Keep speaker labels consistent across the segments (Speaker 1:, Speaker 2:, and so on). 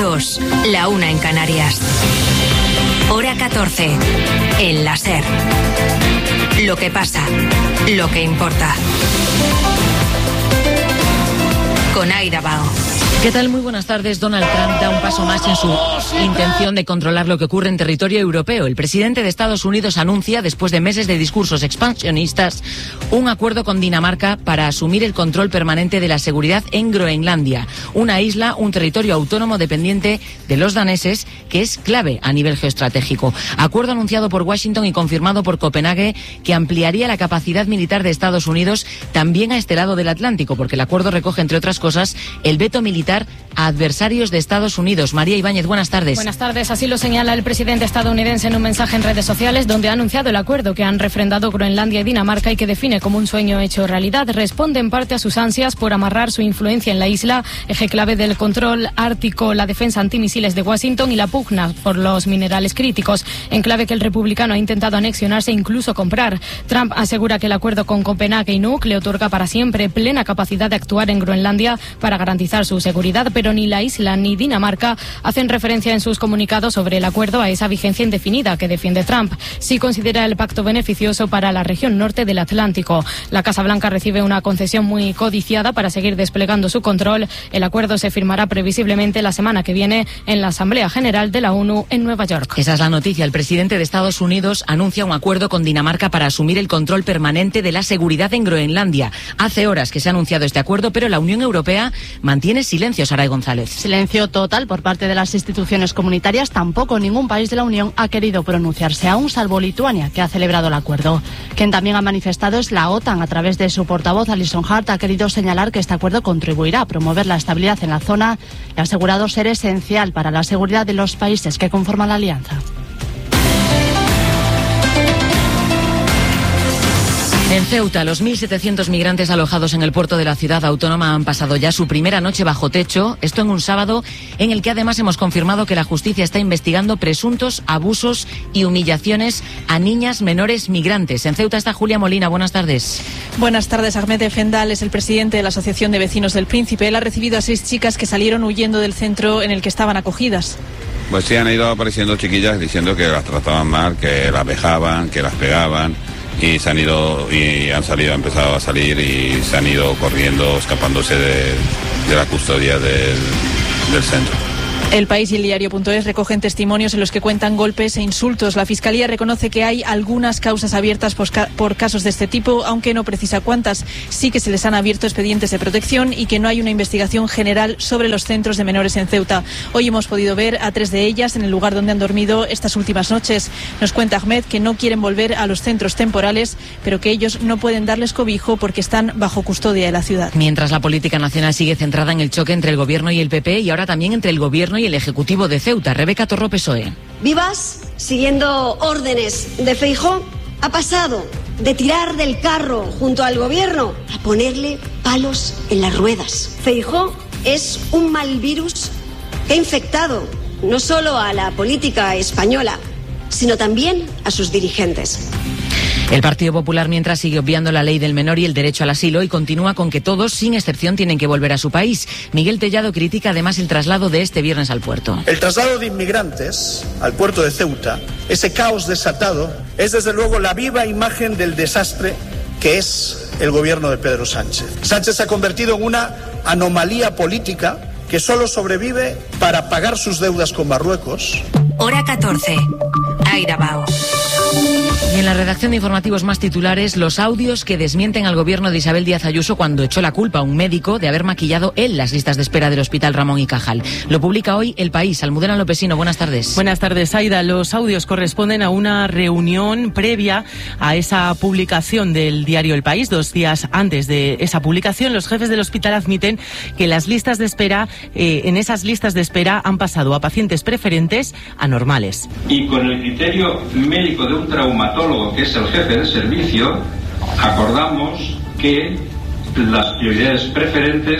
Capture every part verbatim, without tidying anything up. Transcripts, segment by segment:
Speaker 1: dos, la una en Canarias. Hora catorce, en la SER. Lo que pasa, lo que importa. Con Aida Bao.
Speaker 2: ¿Qué tal? Muy buenas tardes. Donald Trump da un paso más en su intención de controlar lo que ocurre en territorio europeo. El presidente de Estados Unidos anuncia, después de meses de discursos expansionistas, un acuerdo con Dinamarca para asumir el control permanente de la seguridad en Groenlandia, una isla, un territorio autónomo dependiente de los daneses, que es clave a nivel geoestratégico. Acuerdo anunciado por Washington y confirmado por Copenhague, que ampliaría la capacidad militar de Estados Unidos también a este lado del Atlántico, porque el acuerdo recoge, entre otras cosas, el veto militar a adversarios de Estados Unidos. María Ibáñez, buenas tardes.
Speaker 3: Buenas tardes. Así lo señala el presidente estadounidense en un mensaje en redes sociales, donde ha anunciado el acuerdo que han refrendado Groenlandia y Dinamarca y que define como un sueño hecho realidad. Responde en parte a sus ansias por amarrar su influencia en la isla, eje clave del control ártico, la defensa antimisiles de Washington y la pugna por los minerales críticos, enclave que el republicano ha intentado anexionarse e incluso comprar. Trump asegura que el acuerdo con Copenhague y Nuuk le otorga para siempre plena capacidad de actuar en Groenlandia para garantizar su seguridad. Pero ni la isla ni Dinamarca hacen referencia en sus comunicados sobre el acuerdo a esa vigencia indefinida que defiende Trump. Sí considera el pacto beneficioso para la región norte del Atlántico. La Casa Blanca recibe una concesión muy codiciada para seguir desplegando su control. El acuerdo se firmará previsiblemente la semana que viene en la Asamblea General de la ONU en Nueva York.
Speaker 2: Esa es la noticia. El presidente de Estados Unidos anuncia un acuerdo con Dinamarca para asumir el control permanente de la seguridad en Groenlandia. Hace horas que se ha anunciado este acuerdo, pero la Unión Europea mantiene silencio. Saray González.
Speaker 4: Silencio total por parte de las instituciones comunitarias. Tampoco ningún país de la Unión ha querido pronunciarse aún, salvo Lituania, que ha celebrado el acuerdo. Quien también ha manifestado es la OTAN. A través de su portavoz, Alison Hart, ha querido señalar que este acuerdo contribuirá a promover la estabilidad en la zona y ha asegurado ser esencial para la seguridad de los países que conforman la alianza.
Speaker 2: En Ceuta, los mil setecientos migrantes alojados en el puerto de la ciudad autónoma han pasado ya su primera noche bajo techo, esto en un sábado en el que además hemos confirmado que la justicia está investigando presuntos abusos y humillaciones a niñas menores migrantes. En Ceuta está Julia Molina, buenas tardes.
Speaker 5: Buenas tardes. Ahmed Efendal es el presidente de la Asociación de Vecinos del Príncipe. Él ha recibido a seis chicas que salieron huyendo del centro en el que estaban acogidas.
Speaker 6: Pues sí, han ido apareciendo chiquillas diciendo que las trataban mal, que las vejaban, que las pegaban. Y se han ido y han salido, han empezado a salir y se han ido corriendo, escapándose de, de la custodia del, del centro.
Speaker 5: El País y el Diario punto es recogen testimonios en los que cuentan golpes e insultos. La Fiscalía reconoce que hay algunas causas abiertas por, por casos de este tipo, aunque no precisa cuántas. Sí que se les han abierto expedientes de protección y que no hay una investigación general sobre los centros de menores en Ceuta. Hoy hemos podido ver a tres de ellas en el lugar donde han dormido estas últimas noches. Nos cuenta Ahmed que no quieren volver a los centros temporales, pero que ellos no pueden darles cobijo porque están bajo custodia de la ciudad.
Speaker 2: Mientras la política nacional sigue centrada en el choque entre el gobierno y el P P y ahora también entre el gobierno y el Ejecutivo de Ceuta. Rebeca Torro, P S O E.
Speaker 7: Vivas, siguiendo órdenes de Feijóo, ha pasado de tirar del carro junto al gobierno a ponerle palos en las ruedas. Feijóo es un mal virus que ha infectado no solo a la política española, sino también a sus dirigentes.
Speaker 2: El Partido Popular, mientras, sigue obviando la ley del menor y el derecho al asilo y continúa con que todos, sin excepción, tienen que volver a su país. Miguel Tellado critica además el traslado de este viernes al puerto.
Speaker 8: El traslado de inmigrantes al puerto de Ceuta, ese caos desatado, es desde luego la viva imagen del desastre que es el gobierno de Pedro Sánchez. Sánchez se ha convertido en una anomalía política que solo sobrevive para pagar sus deudas con Marruecos.
Speaker 1: Hora catorce. Aida Bao.
Speaker 2: Y en la redacción de informativos más titulares, los audios que desmienten al gobierno de Isabel Díaz Ayuso cuando echó la culpa a un médico de haber maquillado él las listas de espera del Hospital Ramón y Cajal. Lo publica hoy El País. Almudena Lopesino, buenas tardes.
Speaker 9: Buenas tardes, Aida. Los audios corresponden a una reunión previa a esa publicación del diario El País. Dos días antes de esa publicación, los jefes del hospital admiten que las listas de espera, eh, en esas listas de espera han pasado a pacientes preferentes a normales.
Speaker 10: Y con el criterio médico de un traumatólogo, que es el jefe de servicio, acordamos que las prioridades preferentes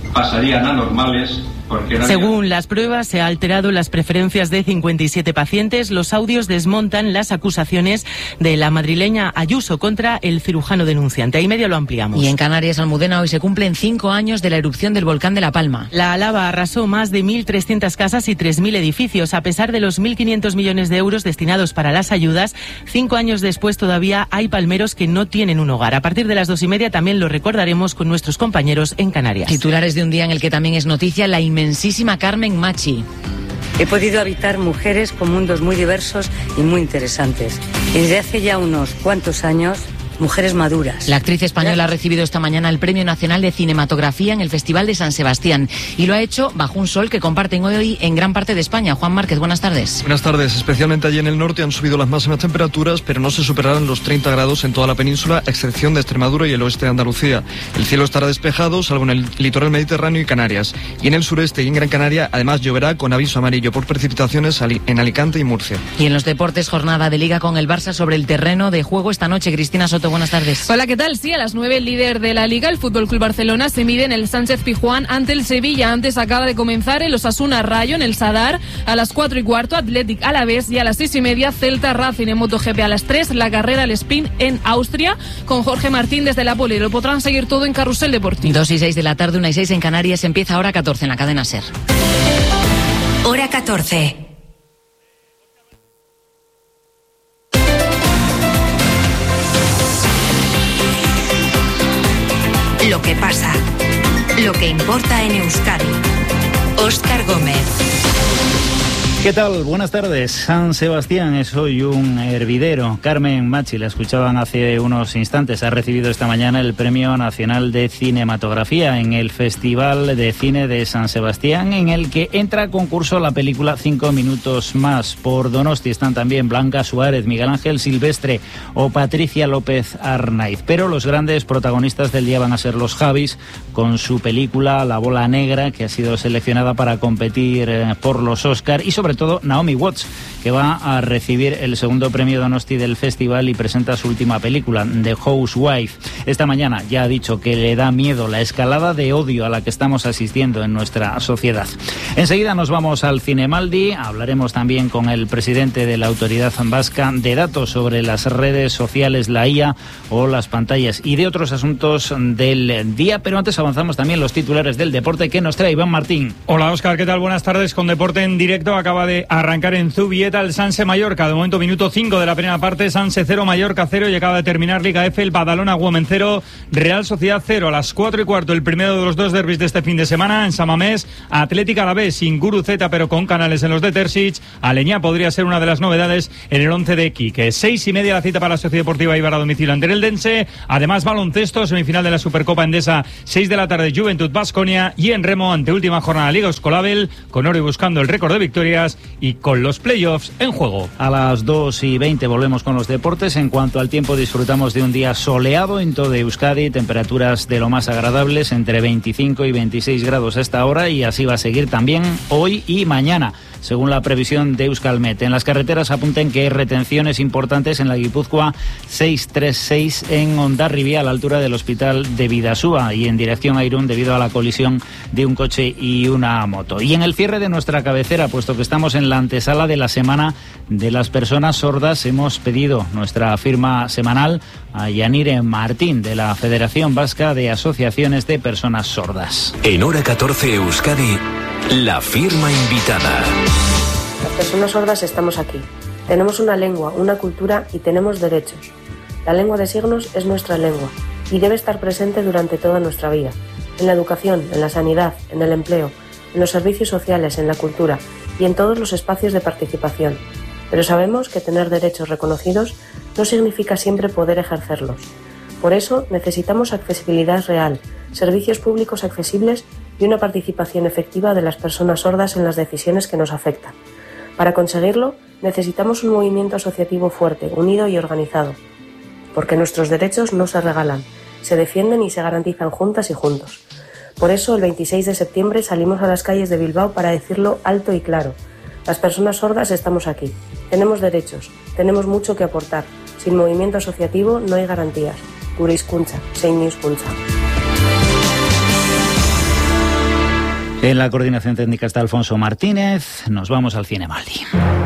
Speaker 10: pasarían a normales.
Speaker 9: Según las pruebas, se ha alterado las preferencias de cincuenta y siete pacientes. Los audios desmontan las acusaciones de la madrileña Ayuso contra el cirujano denunciante. Ahí media lo ampliamos.
Speaker 2: Y en Canarias, Almudena, hoy se cumplen cinco años de la erupción del volcán de La Palma.
Speaker 9: La lava arrasó más de mil trescientas casas y tres mil edificios. A pesar de los mil quinientos millones de euros destinados para las ayudas, cinco años después todavía hay palmeros que no tienen un hogar. A partir de las dos y media también lo recordaremos con nuestros compañeros en Canarias.
Speaker 2: Titulares de un día en el que también es noticia la inmensísima Carmen Machi.
Speaker 11: He podido habitar mujeres con mundos muy diversos y muy interesantes. Y desde hace ya unos cuantos años, mujeres maduras.
Speaker 2: La actriz española ha recibido esta mañana el Premio Nacional de Cinematografía en el Festival de San Sebastián y lo ha hecho bajo un sol que comparten hoy en gran parte de España. Juan Márquez, buenas tardes.
Speaker 12: Buenas tardes. Especialmente allí en el norte han subido las máximas temperaturas, pero no se superarán los treinta grados en toda la península, a excepción de Extremadura y el oeste de Andalucía. El cielo estará despejado, salvo en el litoral mediterráneo y Canarias. Y en el sureste y en Gran Canaria, además lloverá con aviso amarillo por precipitaciones en Alicante y Murcia.
Speaker 2: Y en los deportes, jornada de Liga con el Barça sobre el terreno de juego esta noche. Cristina Soto, buenas tardes.
Speaker 13: Hola, ¿qué tal? Sí, a las nueve, el líder de la Liga, el F C Barcelona, se mide en el Sánchez Pizjuán ante el Sevilla. Antes acaba de comenzar el Osasuna Rayo en el Sadar. A las cuatro y cuarto, Athletic Alavés. Y a las seis y media, Celta Racing en MotoGP. A las tres, la carrera al sprint en Austria con Jorge Martín desde la Poli. Lo podrán seguir todo en Carrusel Deportivo.
Speaker 2: Dos y seis de la tarde, una y seis en Canarias. Empieza Hora catorce en la cadena SER.
Speaker 1: Hora catorce. Lo que pasa, lo que importa en Euskadi. Óscar Gómez.
Speaker 14: ¿Qué tal? Buenas tardes. San Sebastián es hoy un hervidero. Carmen Machi, la escuchaban hace unos instantes, ha recibido esta mañana el Premio Nacional de Cinematografía en el Festival de Cine de San Sebastián, en el que entra a concurso la película Cinco Minutos Más. Por Donosti están también Blanca Suárez, Miguel Ángel Silvestre o Patricia López Arnaiz. Pero los grandes protagonistas del día van a ser los Javis, con su película La Bola Negra, que ha sido seleccionada para competir eh, por los Oscar, y sobre todo Naomi Watts, que va a recibir el segundo premio Donosti del festival y presenta su última película, The Housewife. Esta mañana ya ha dicho que le da miedo la escalada de odio a la que estamos asistiendo en nuestra sociedad. Enseguida nos vamos al Cinemaldi, hablaremos también con el presidente de la Autoridad Vasca de datos sobre las redes sociales, la I A o las pantallas, y de otros asuntos del día, pero antes avanzamos también los titulares del deporte que nos trae Iván Martín.
Speaker 15: Hola Óscar, ¿qué tal? Buenas tardes. Con deporte en directo, acaba de arrancar en Zubieta el Sanse Mallorca. De momento minuto cinco de la primera parte, Sanse cero, Mallorca cero, y acaba de terminar Liga F, el Badalona Women cero, Real Sociedad cero. A las cuatro y cuarto, el primero de los dos derbis de este fin de semana en Samamés, Atlética Alavés sin Guruzeta pero con Canales en los de Terzic. Aleñá podría ser una de las novedades en el once de Quique. Seis y media la cita para la Sociedad Deportiva Eibar a domicilio ante el Eldense. Además baloncesto, semifinal de la Supercopa Endesa, seis de la tarde, Juventud Baskonia, y en remo ante última jornada Liga Escolabel, con Ori buscando el récord de victorias y con los playoffs en juego.
Speaker 14: A las dos y veinte volvemos con los deportes. En cuanto al tiempo, disfrutamos de un día soleado en todo Euskadi, temperaturas de lo más agradables, entre veinticinco y veintiséis grados a esta hora, y así va a seguir también hoy y mañana, según la previsión de Euskalmet. En las carreteras apunten que hay retenciones importantes en la Guipúzcoa seiscientos treinta y seis en Hondarribia, a la altura del Hospital de Bidasoa, y en dirección a Irún debido a la colisión de un coche y una moto. Y en el cierre de nuestra cabecera, puesto que estamos en la antesala de la Semana de las Personas Sordas, hemos pedido nuestra firma semanal a Yanire Martín, de la Federación Vasca de Asociaciones de Personas Sordas.
Speaker 16: En Hora catorce Euskadi, la firma invitada.
Speaker 17: Las personas sordas estamos aquí. Tenemos una lengua, una cultura y tenemos derechos. La lengua de signos es nuestra lengua y debe estar presente durante toda nuestra vida. En la educación, en la sanidad, en el empleo, en los servicios sociales, en la cultura y en todos los espacios de participación. Pero sabemos que tener derechos reconocidos no significa siempre poder ejercerlos. Por eso necesitamos accesibilidad real, servicios públicos accesibles y una participación efectiva de las personas sordas en las decisiones que nos afectan. Para conseguirlo, necesitamos un movimiento asociativo fuerte, unido y organizado, porque nuestros derechos no se regalan, se defienden y se garantizan juntas y juntos. Por eso, el veintiséis de septiembre salimos a las calles de Bilbao para decirlo alto y claro. Las personas sordas estamos aquí. Tenemos derechos, tenemos mucho que aportar. Sin movimiento asociativo no hay garantías. Gure hizkuntza, zein hizkuntza.
Speaker 14: En la coordinación técnica está Alfonso Martínez. Nos vamos al Cinemaldi.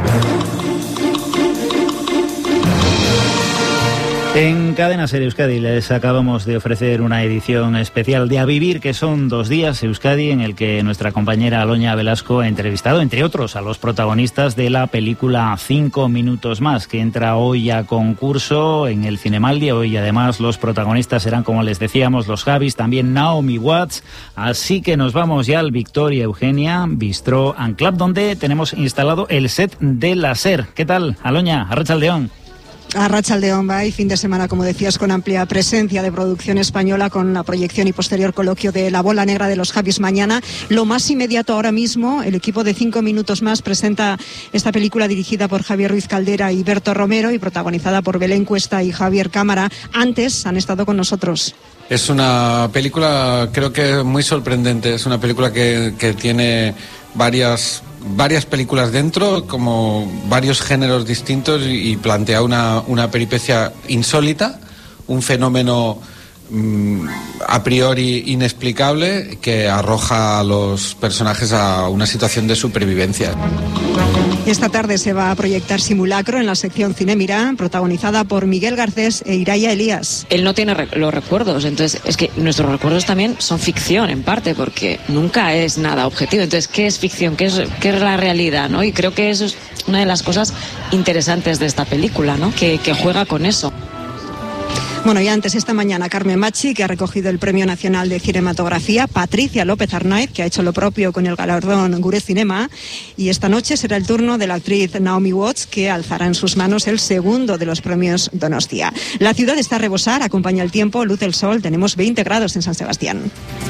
Speaker 14: En Cadena Ser Euskadi les acabamos de ofrecer una edición especial de A Vivir, que son dos días Euskadi, en el que nuestra compañera Aloña Velasco ha entrevistado, entre otros, a los protagonistas de la película Cinco Minutos Más, que entra hoy a concurso en el Cinemaldi. Hoy, además, los protagonistas serán, como les decíamos, los Javis, también Naomi Watts. Así que nos vamos ya al Victoria Eugenia Bistro and Club, donde tenemos instalado el set de la Ser. ¿Qué tal, Aloña? Arratsaldeon.
Speaker 18: Arratsaldeon, va, y fin de semana, como decías, con amplia presencia de producción española, con la proyección y posterior coloquio de La Bola Negra de los Javis mañana. Lo más inmediato ahora mismo, el equipo de Cinco Minutos Más presenta esta película dirigida por Javier Ruiz Caldera y Berto Romero y protagonizada por Belén Cuesta y Javier Cámara. Antes han estado con nosotros.
Speaker 19: Es una película, creo que muy sorprendente. Es una película que, que tiene varias... varias películas dentro, como varios géneros distintos, y plantea una, una peripecia insólita, un fenómeno mmm, a priori inexplicable que arroja a los personajes a una situación de supervivencia.
Speaker 18: Esta tarde se va a proyectar Simulacro en la sección Cine Mirá, protagonizada por Miguel Garcés e Iraya Elías.
Speaker 20: Él no tiene re- los recuerdos, entonces es que nuestros recuerdos también son ficción en parte, porque nunca es nada objetivo. Entonces, ¿qué es ficción? ¿Qué es, qué es la realidad? ¿No? Y creo que eso es una de las cosas interesantes de esta película, ¿no? Que, que juega con eso.
Speaker 18: Bueno, y antes, esta mañana, Carmen Machi, que ha recogido el Premio Nacional de Cinematografía, Patricia López Arnaiz, que ha hecho lo propio con el galardón Gure Cinema, y esta noche será el turno de la actriz Naomi Watts, que alzará en sus manos el segundo de los premios Donostia. La ciudad está a rebosar, acompaña el tiempo, luce el sol, tenemos veinte grados en San Sebastián.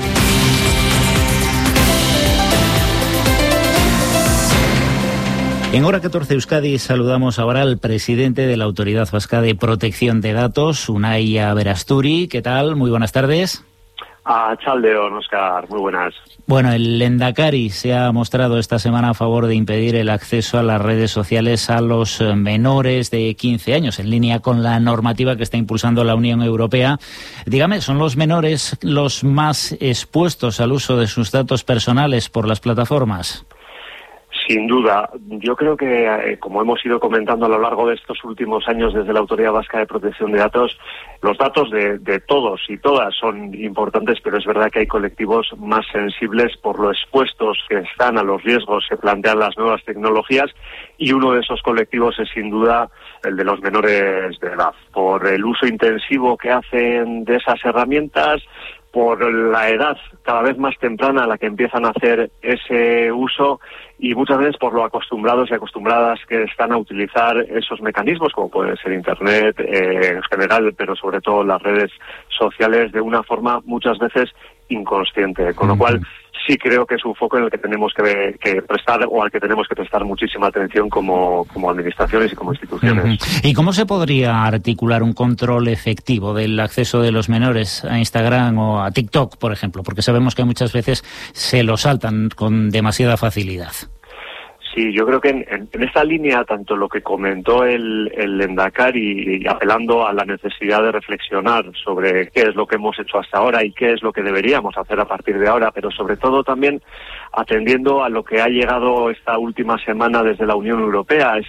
Speaker 14: En Hora catorce Euskadi saludamos ahora al presidente de la Autoridad Vasca de Protección de Datos, Unai Aberasturi. ¿Qué tal? Muy buenas tardes.
Speaker 21: Arratsaldeon, Óscar. Muy buenas.
Speaker 14: Bueno, el Lehendakari se ha mostrado esta semana a favor de impedir el acceso a las redes sociales a los menores de quince años, en línea con la normativa que está impulsando la Unión Europea. Dígame, ¿son los menores los más expuestos al uso de sus datos personales por las plataformas?
Speaker 21: Sin duda. Yo creo que, eh, como hemos ido comentando a lo largo de estos últimos años desde la Autoridad Vasca de Protección de Datos, los datos de, de todos y todas son importantes, pero es verdad que hay colectivos más sensibles por lo expuestos que están a los riesgos que plantean las nuevas tecnologías, y uno de esos colectivos es sin duda el de los menores de edad, por el uso intensivo que hacen de esas herramientas, por la edad cada vez más temprana a la que empiezan a hacer ese uso, y muchas veces por lo acostumbrados y acostumbradas que están a utilizar esos mecanismos, como puede ser Internet eh, en general, pero sobre todo las redes sociales, de una forma muchas veces inconsciente. Con lo cual, sí creo que es un foco en el que tenemos que, que prestar, o al que tenemos que prestar muchísima atención como, como administraciones y como instituciones.
Speaker 14: Uh-huh. ¿Y cómo se podría articular un control efectivo del acceso de los menores a Instagram o a TikTok, por ejemplo? Porque sabemos que muchas veces se lo saltan con demasiada facilidad.
Speaker 21: Sí, yo creo que en, en, en esta línea, tanto lo que comentó el, el Lehendakari, y apelando a la necesidad de reflexionar sobre qué es lo que hemos hecho hasta ahora y qué es lo que deberíamos hacer a partir de ahora, pero sobre todo también atendiendo a lo que ha llegado esta última semana desde la Unión Europea,